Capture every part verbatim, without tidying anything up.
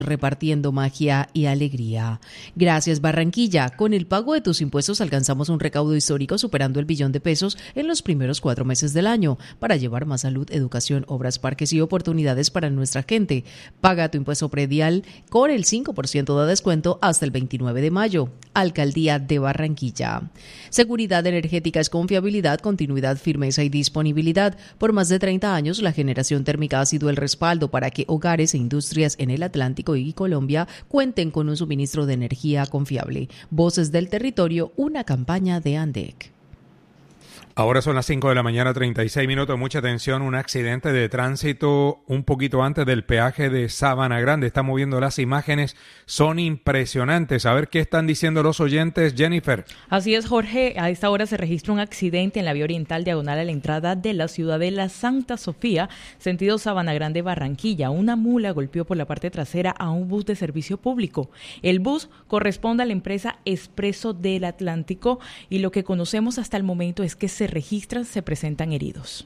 repartiendo magia y alegría. Gracias, Barranquilla. Con el pago de tus impuestos alcanzamos un recaudo histórico superando el billón de pesos en los primeros cuatro meses del año para llevar más salud, educación, obras, parques y oportunidades para nuestra gente. Paga tu impuesto predial con el cinco por ciento de descuento hasta el veintinueve de mayo. Alcaldía de Barranquilla. Seguridad energética es confiabilidad, continuidad, firmeza y disponibilidad. Por más de treinta años, la generación térmica ha sido el respaldo para que hogares e industrias en el Atlántico y Colombia cuenten con un suministro de energía confiable. Voces del Territorio, una campaña de ANDEC. Ahora son las cinco de la mañana, treinta y seis minutos. Mucha atención, un accidente de tránsito un poquito antes del peaje de Sabana Grande. Estamos viendo las imágenes, son impresionantes. A ver qué están diciendo los oyentes, Jennifer. Así es, Jorge. A esta hora se registra un accidente en la vía oriental diagonal a la entrada de la Ciudadela Santa Sofía, sentido Sabana Grande, Barranquilla. Una mula golpeó por la parte trasera a un bus de servicio público. El bus corresponde a la empresa Expreso del Atlántico y lo que conocemos hasta el momento es que se registran, se presentan heridos.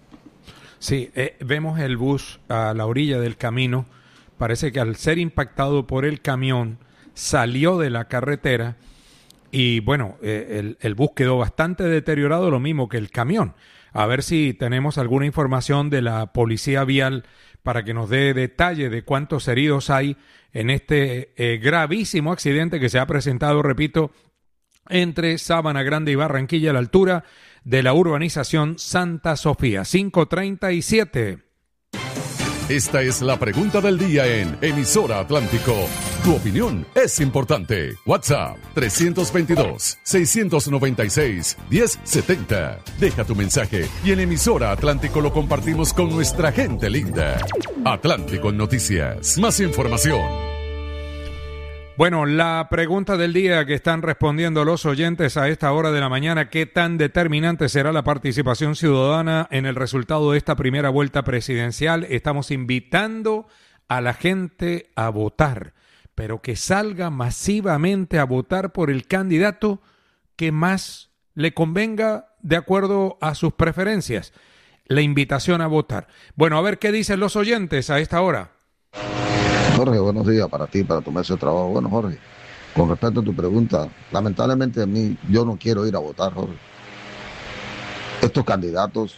Sí, eh, vemos el bus a la orilla del camino. Parece que al ser impactado por el camión salió de la carretera y bueno, eh, el, el bus quedó bastante deteriorado, lo mismo que el camión. A ver si tenemos alguna información de la policía vial para que nos dé detalle de cuántos heridos hay en este eh, gravísimo accidente que se ha presentado, repito, entre Sabana Grande y Barranquilla a la altura de la urbanización Santa Sofía. cinco treinta y siete. Esta es la pregunta del día en Emisora Atlántico. Tu opinión es importante. WhatsApp tres veintidós, seiscientos noventa y seis, diez setenta. Deja tu mensaje y en Emisora Atlántico lo compartimos con nuestra gente linda. Atlántico en Noticias. Más información. Bueno, la pregunta del día que están respondiendo los oyentes a esta hora de la mañana: ¿qué tan determinante será la participación ciudadana en el resultado de esta primera vuelta presidencial? Estamos invitando a la gente a votar, pero que salga masivamente a votar por el candidato que más le convenga de acuerdo a sus preferencias. La invitación a votar. Bueno, a ver qué dicen los oyentes a esta hora. Jorge, buenos días para ti, para tu mesa de trabajo. Bueno, Jorge, con respecto a tu pregunta, lamentablemente a mí, yo no quiero ir a votar, Jorge. Estos candidatos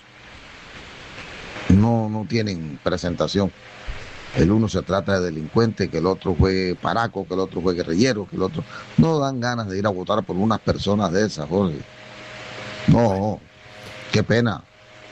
no, no tienen presentación. El uno se trata de delincuente, que el otro fue paraco, que el otro fue guerrillero, que el otro... No dan ganas de ir a votar por unas personas de esas, Jorge. No, qué pena.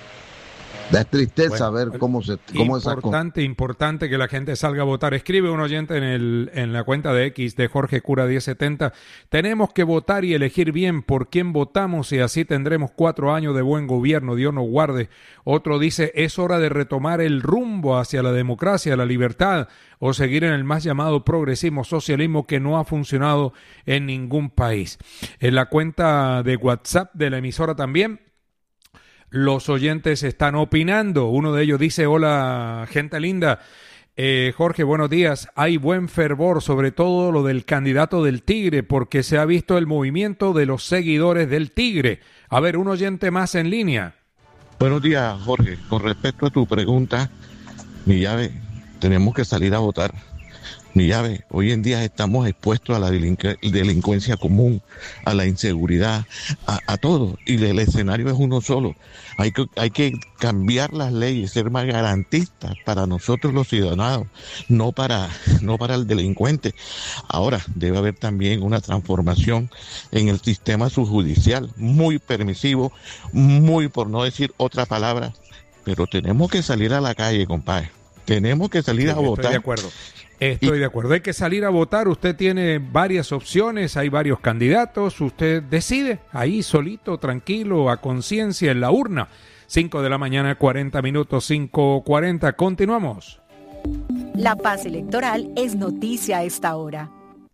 Da tristeza bueno, ver cómo se... Cómo importante, esa... importante que la gente salga a votar. Escribe un oyente en el en la cuenta de X de Jorge Cura diez setenta. Tenemos que votar y elegir bien por quién votamos y así tendremos cuatro años de buen gobierno. Dios nos guarde. Otro dice, es hora de retomar el rumbo hacia la democracia, la libertad o seguir en el más llamado progresismo, socialismo que no ha funcionado en ningún país. En la cuenta de WhatsApp de la emisora también, los oyentes están opinando. Uno de ellos dice, hola, gente linda. Eh, Jorge, buenos días. Hay buen fervor, sobre todo lo del candidato del Tigre, porque se ha visto el movimiento de los seguidores del Tigre. A ver, un oyente más en línea. Buenos días, Jorge. Con respecto a tu pregunta, mi llave, tenemos que salir a votar. Mi llave, hoy en día estamos expuestos a la delincu- delincuencia común, a la inseguridad, a, a todo, y el escenario es uno solo. Hay que, hay que cambiar las leyes, ser más garantistas para nosotros los ciudadanos, no para, no para el delincuente. Ahora, debe haber también una transformación en el sistema subjudicial, muy permisivo, muy, por no decir otra palabra, pero tenemos que salir a la calle, compadre. Tenemos que salir sí, a estoy votar. De acuerdo. Estoy de acuerdo, hay que salir a votar, usted tiene varias opciones, hay varios candidatos, usted decide ahí solito, tranquilo, a conciencia en la urna. cinco de la mañana, cuarenta minutos, cinco cuarenta, continuamos. La paz electoral es noticia a esta hora.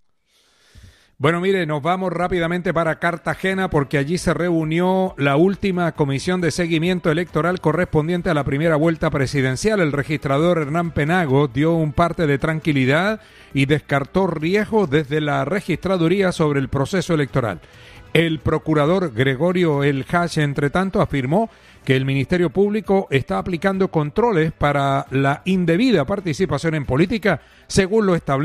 Bueno, mire, nos vamos rápidamente para Cartagena porque allí se reunió la última comisión de seguimiento electoral correspondiente a la primera vuelta presidencial. El registrador Hernán Penago dio un parte de tranquilidad y descartó riesgos desde la registraduría sobre el proceso electoral. El procurador Gregorio El Hash, entre tanto, afirmó que el Ministerio Público está aplicando controles para la indebida participación en política, según lo establece